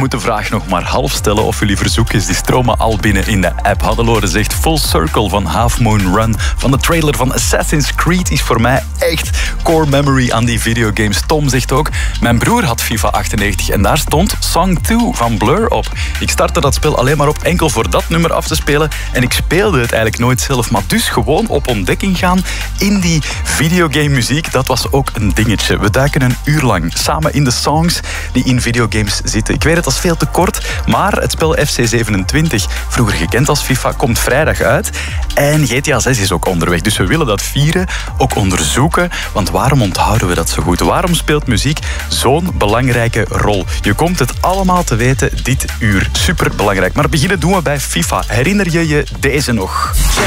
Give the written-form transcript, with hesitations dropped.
moet de vraag nog maar half stellen of jullie verzoekjes die stromen al binnen in de app. Haddeloren zegt Full Circle van Half Moon Run van de trailer van Assassin's Creed is voor mij echt core memory aan die videogames. Tom zegt ook, mijn broer had FIFA 98 en daar stond Song 2 van Blur op. Ik startte dat spel alleen maar op enkel voor dat nummer af te spelen en ik speelde het eigenlijk nooit zelf, maar dus gewoon op ontdekking gaan in die videogame muziek, dat was ook een dingetje. We duiken een uur lang samen in de songs die in videogames zitten. Ik weet het, dat is veel te kort, maar het spel FC27, vroeger gekend als FIFA, komt vrijdag uit en GTA 6 is ook onderweg. Dus we willen dat vieren, ook onderzoeken, want waarom onthouden we dat zo goed? Waarom speelt muziek zo'n belangrijke rol? Je komt het allemaal te weten dit uur. Superbelangrijk. Maar beginnen doen we bij FIFA. Herinner je je deze nog?